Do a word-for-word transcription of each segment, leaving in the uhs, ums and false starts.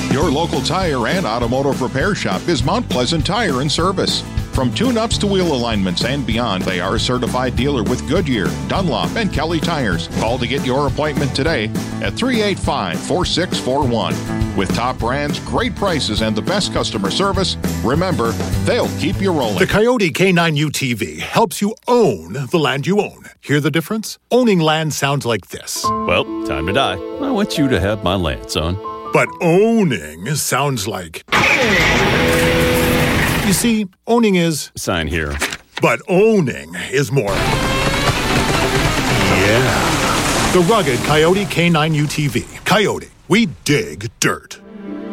Your local tire and automotive repair shop is Mount Pleasant Tire and Service. From tune-ups to wheel alignments and beyond, they are a certified dealer with Goodyear, Dunlop, and Kelly tires. Call to get your appointment today at three eight five, four six four one. With top brands, great prices, and the best customer service, remember, they'll keep you rolling. The Coyote K nine U T V helps you own the land you own. Hear the difference? Owning land sounds like this. Well, time to die. I want you to have my land, son. But owning sounds like... You see, owning is... Sign here. But owning is more. Yeah. The rugged Coyote K nine U T V. Coyote, we dig dirt.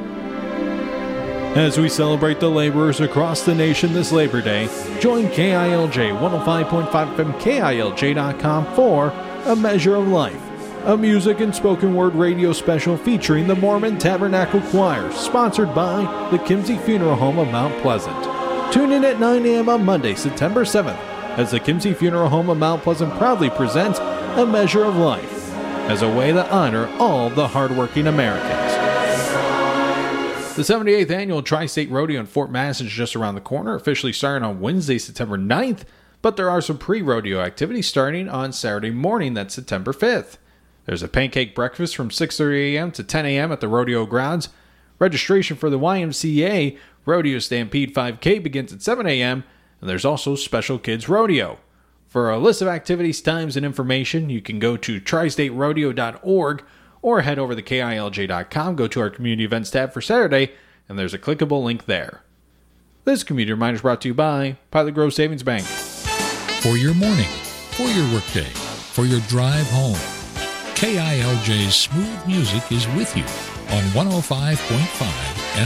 As we celebrate the laborers across the nation this Labor Day, join K I L J one oh five point five F M, K I L J dot com for A Measure of Life, a music and spoken word radio special featuring the Mormon Tabernacle Choir, sponsored by the Kimsey Funeral Home of Mount Pleasant. Tune in at nine a.m. on Monday, September seventh, as the Kimsey Funeral Home of Mount Pleasant proudly presents A Measure of Life, as a way to honor all the hardworking Americans. The seventy-eighth Annual Tri-State Rodeo in Fort Mass is just around the corner, officially starting on Wednesday, September ninth, but there are some pre-rodeo activities starting on Saturday morning, that's September fifth. There's a pancake breakfast from six thirty a.m. to ten a.m. at the rodeo grounds. Registration for the Y M C A Rodeo Stampede five K begins at seven a.m., and there's also Special Kids Rodeo. For a list of activities, times, and information, you can go to tri state rodeo dot org or head over to K I L J dot com, go to our Community Events tab for Saturday, and there's a clickable link there. This community reminder is brought to you by Pilot Grove Savings Bank. For your morning, for your workday, for your drive home, K I L J's smooth music is with you on one oh five point five